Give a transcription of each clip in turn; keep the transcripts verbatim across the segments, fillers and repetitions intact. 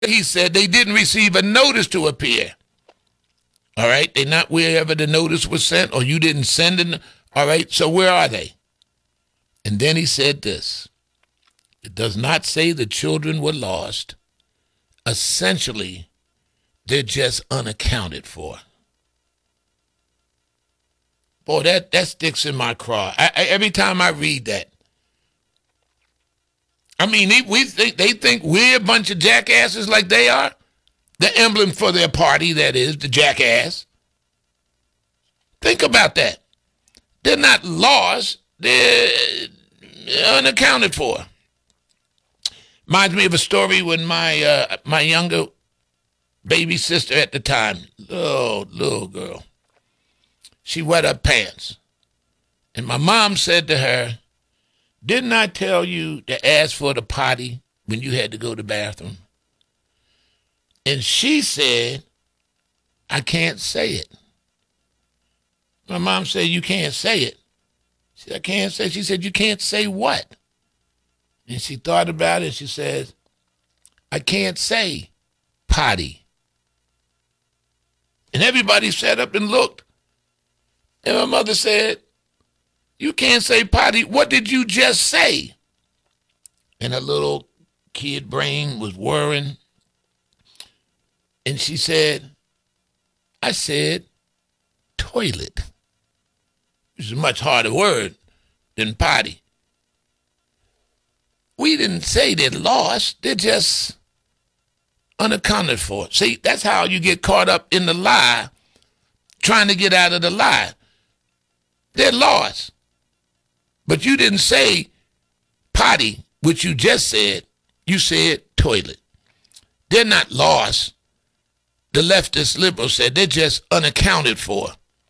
he said they didn't receive a notice to appear. All right, they're not wherever the notice was sent, or you didn't send it. All right, so where are they? And then he said this. It does not say the children were lost. Essentially, they're just unaccounted for. Boy, that, that sticks in my craw. I, I, every time I read that. I mean, they, we think, they think we're a bunch of jackasses like they are. The emblem for their party, that is, the jackass. Think about that. They're not lost. They're unaccounted for. Reminds me of a story when my uh, my younger baby sister at the time, little, little girl, she wet her pants. And my mom said to her, didn't I tell you to ask for the potty when you had to go to the bathroom? And she said, I can't say it. My mom said, you can't say it. She said, I can't say it. She said, you can't say what? And she thought about it. She says, I can't say potty. And everybody sat up and looked. And my mother said, you can't say potty. What did you just say? And her little kid brain was whirring. And she said, I said toilet, which is a much harder word than potty. We didn't say they're lost. They're just unaccounted for. See, that's how you get caught up in the lie, trying to get out of the lie. They're lost. But you didn't say potty, which you just said. You said toilet. They're not lost. The leftist liberals said they're just unaccounted for.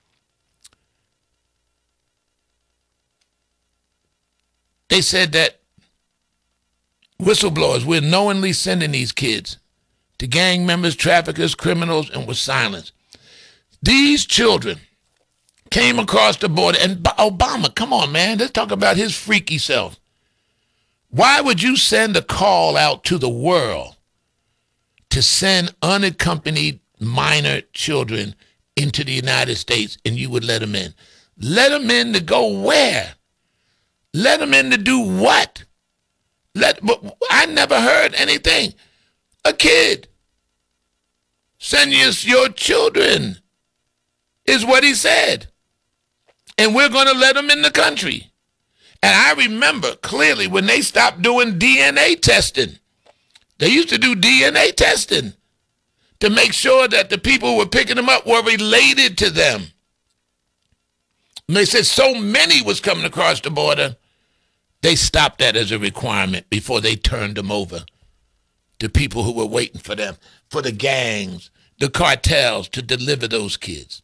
They said that whistleblowers, we're knowingly sending these kids to gang members, traffickers, criminals, and with silence. These children came across the border, and Obama, come on, man, let's talk about his freaky self. Why would you send a call out to the world to send unaccompanied minor children into the United States, and you would let them in? Let them in to go where? Let them in to do what? Let. But I never heard anything. A kid. Send us your children, is what he said. And we're going to let them in the country. And I remember clearly when they stopped doing D N A testing. They used to do D N A testing to make sure that the people who were picking them up were related to them. And they said so many was coming across the border, they stopped that as a requirement before they turned them over to people who were waiting for them, for the gangs, the cartels to deliver those kids.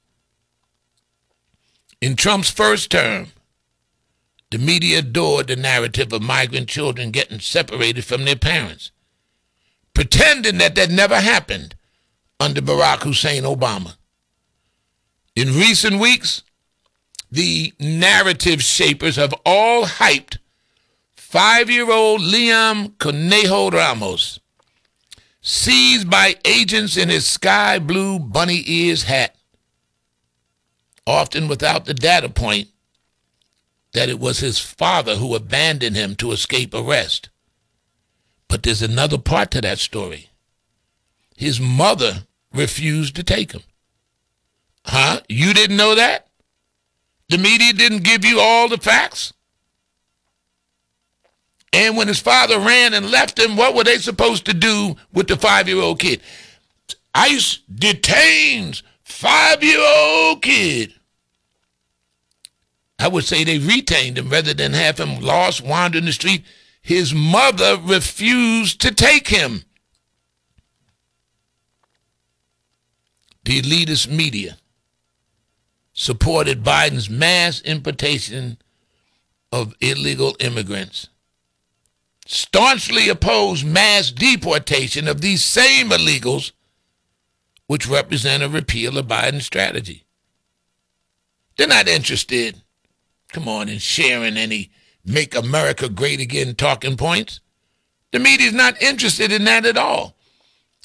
In Trump's first term, the media adored the narrative of migrant children getting separated from their parents, pretending that that never happened under Barack Hussein Obama. In recent weeks, the narrative shapers have all hyped five-year-old Liam Conejo Ramos, seized by agents in his sky blue bunny ears hat, often without the data point that it was his father who abandoned him to escape arrest. But there's another part to that story. His mother refused to take him. Huh? You didn't know that? The media didn't give you all the facts? And when his father ran and left him, what were they supposed to do with the five-year-old kid? ICE detains five-year-old kid. I would say they retained him rather than have him lost, wandering the street. His mother refused to take him. The elitist media supported Biden's mass importation of illegal immigrants, staunchly opposed mass deportation of these same illegals, which represent a repeal of Biden's strategy. They're not interested, come on, in sharing any Make America Great Again talking points. The media's not interested in that at all.